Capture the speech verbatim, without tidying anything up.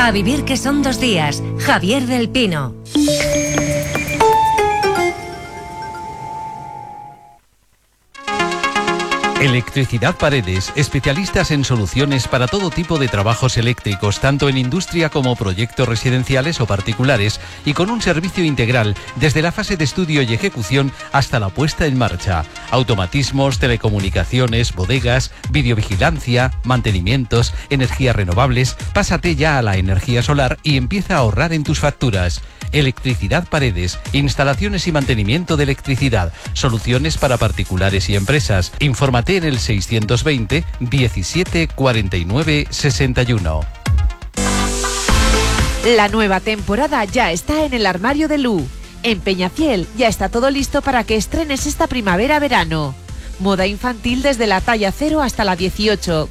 A vivir que son dos días. Javier del Pino. Electricidad Paredes, especialistas en soluciones para todo tipo de trabajos eléctricos, tanto en industria como proyectos residenciales o particulares, y con un servicio integral desde la fase de estudio y ejecución hasta la puesta en marcha. Automatismos, telecomunicaciones, bodegas, videovigilancia, mantenimientos, energías renovables. Pásate ya a la energía solar y empieza a ahorrar en tus facturas. Electricidad Paredes, instalaciones y mantenimiento de electricidad, soluciones para particulares y empresas. Infórmate en el seiscientos veinte diecisiete cuarenta y nueve sesenta y uno. La nueva temporada ya está en el armario de Lu. En Peñafiel ya está todo listo para que estrenes esta primavera-verano. Moda infantil desde la talla cero hasta la dieciocho.